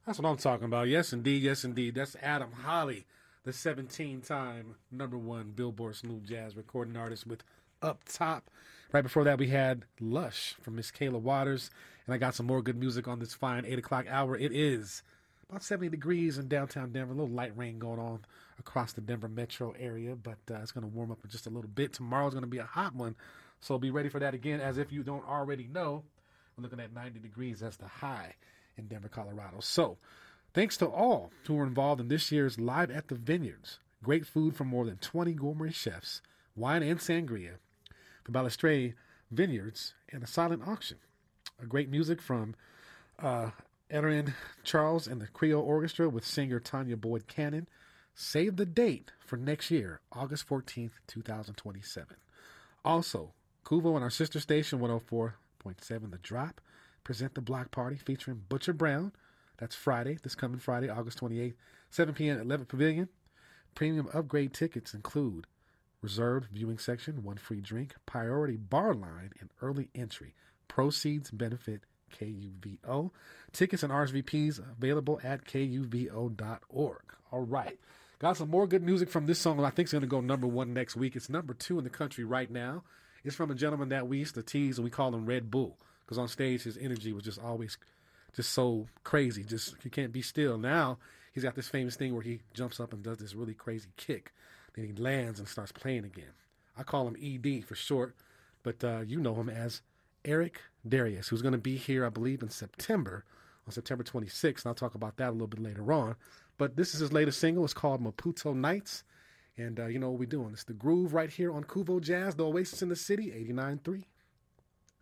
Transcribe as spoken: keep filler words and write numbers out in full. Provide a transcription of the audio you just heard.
That's what I'm talking about. Yes, indeed. Yes, indeed. That's Adam Holly, the seventeen-time number one Billboard Smooth Jazz recording artist with Up Top. Right before that, we had Lush from Miss Kayla Waters. And I got some more good music on this fine eight o'clock hour. It is about seventy degrees in downtown Denver. A little light rain going on across the Denver metro area, but uh, it's going to warm up in just a little bit. Tomorrow's going to be a hot one, so be ready for that again. As if you don't already know, we're looking at ninety degrees as the high in Denver, Colorado. So thanks to all who were involved in this year's Live at the Vineyards. Great food from more than twenty gourmet chefs, wine and sangria from Balustrade Vineyards, and a silent auction. A great music from uh, Erin Charles and the Creole Orchestra with singer Tanya Boyd Cannon. Save the date for next year, August fourteenth, twenty twenty-seven. Also, Kuvo and our sister station, one oh four point seven The Drop, present the block party featuring Butcher Brown. That's Friday, this coming Friday, August twenty-eighth, seven p.m. at Levitt Pavilion. Premium upgrade tickets include reserved viewing section, one free drink, priority bar line, and early entry. Proceeds benefit K U V O. Tickets and R S V Ps available at K U V O dot org. All right. Got some more good music from this song. I think it's going to go number one next week. It's number two in the country right now. It's from a gentleman that we used to tease, and we call him Red Bull, because on stage his energy was just always just so crazy. Just he can't be still. Now he's got this famous thing where he jumps up and does this really crazy kick. Then he lands and starts playing again. I call him E D for short, but uh, you know him as Eric Darius, who's going to be here, I believe, in September, on September twenty-sixth. And I'll talk about that a little bit later on. But this is his latest single. It's called Maputo Nights. And uh, you know what we're doing. It's the groove right here on Kuvo Jazz, the Oasis in the City, eighty-nine point three.